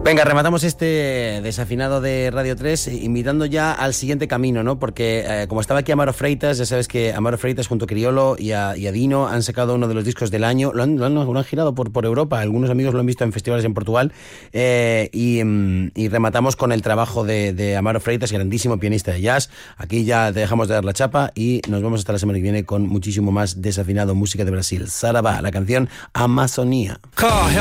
Venga, rematamos este desafinado de Radio 3 invitando ya al siguiente camino, ¿no? Porque como estaba aquí Amaro Freitas, ya sabes que Amaro Freitas junto a Criolo y a Dino han sacado uno de los discos del año, lo han girado por Europa, algunos amigos lo han visto en festivales en Portugal, y rematamos con el trabajo de Amaro Freitas, grandísimo pianista de jazz. Aquí ya te dejamos de dar la chapa y nos vemos hasta la semana que viene con muchísimo más desafinado, música de Brasil. Saravá, la canción Amazonía.